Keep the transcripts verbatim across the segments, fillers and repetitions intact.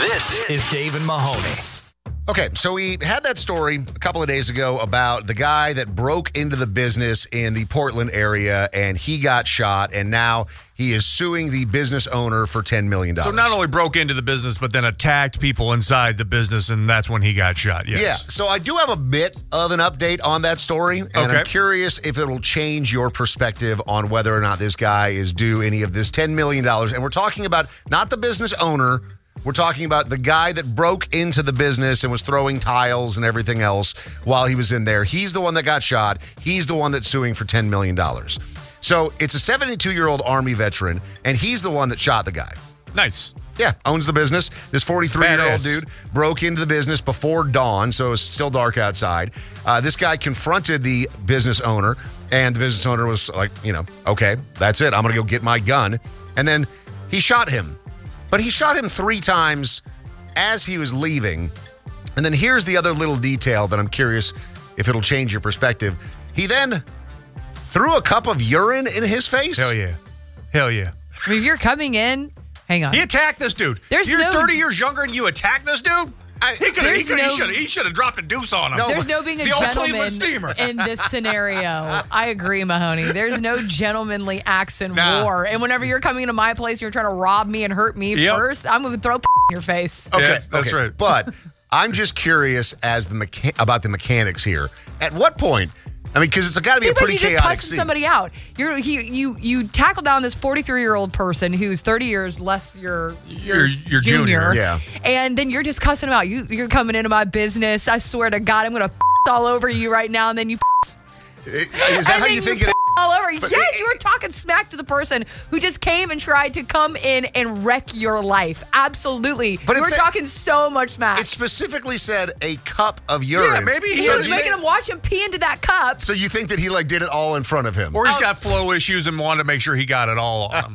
This is Dave and Mahoney. Okay, so we had that story a couple of days ago about the guy that broke into the business in the Portland area and he got shot, and now he is suing the business owner for ten million dollars. So not only broke into the business, but then attacked people inside the business, and that's when he got shot. Yes. Yeah, so I do have a bit of an update on that story, and Okay. I'm curious if it'll change your perspective on whether or not this guy is due any of this ten million dollars. And we're talking about not the business owner. We're talking about the guy that broke into the business and was throwing tiles and everything else while he was in there. He's the one that got shot. He's the one that's suing for ten million dollars. So it's a seventy-two-year-old Army veteran, and he's the one that shot the guy. Nice. Yeah, owns the business. This forty-three-year-old Badass. dude broke into the business before dawn, so it's still dark outside. Uh, this guy confronted the business owner, and the business owner was like, you know, okay, that's it. I'm going to go get my gun. And then he shot him. But he shot him three times as he was leaving. And then here's the other little detail that I'm curious if it'll change your perspective. He then threw a cup of urine in his face. Hell yeah. Hell yeah. I mean, if you're coming in, hang on. He attacked this dude. There's You're no- thirty years younger and you attack this dude? I- he could have There's he could no- he should he should have dropped a deuce on him. No, There's no being a The old gentleman Cleveland steamer. in this scenario. I agree, Mahoney. There's no gentlemanly acts in Nah. war. And whenever you're coming into my place, you're trying to rob me and hurt me Yep. first, I'm going to throw in your face. Okay, Yes, that's okay. right. But I'm just curious as the mecha- about the mechanics here. At what point? I mean, because it's got to be Think a about pretty you just chaotic cussing scene. somebody out. You're he, you you tackle down this forty-three-year-old person who's thirty years less your Your- your junior. Yeah. And then you're just cussing him out. You you're coming into my business. I swear to God, I'm gonna all over you right now. And then you Is that how and you then think it? all over. But Yes, it- you were talking smack to the person who just came and tried to come in and wreck your life. Absolutely. But you were it's a- talking so much smack. It specifically said a cup of urine. Yeah, maybe he he So was do you- making him watch him pee into that cup. So you think that he like did it all in front of him? Or he's got flow issues and wanted to make sure he got it all on him.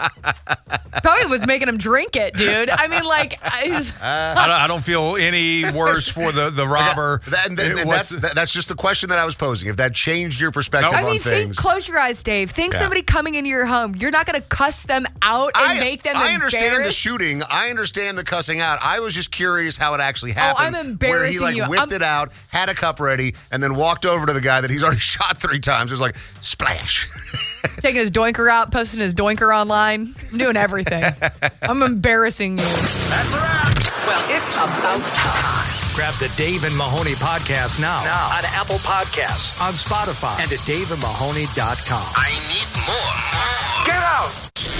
Probably was making him drink it, dude. I mean, like, I just, I, don't, I don't feel any worse for the, the robber. That- and- and It- that's what's- that, that's just the question that I was posing. If that changed your perspective No. I on mean, things. think, close your eyes, Dave. Think Yeah. somebody coming into your home. You're not going to cuss them out and I, make them I understand the embarrassed? shooting. I understand the cussing out. I was just curious how it actually happened. Oh, I'm Where he embarrassing like you. whipped I'm- it out, had a cup ready, and then walked over to the guy that he's already shot three times. It was like splash. Taking his doinker out, posting his doinker online. I'm doing everything. I'm embarrassing you. That's a wrap. Well, it's about time. Grab the Dave and Mahoney podcast now, now. on Apple Podcasts, on Spotify, and at dave and mahoney dot com. I need more. Get out.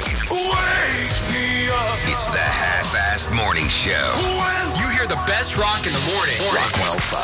Wake me up. It's the half-assed morning show. When You hear the best rock in the morning. Rock one oh five.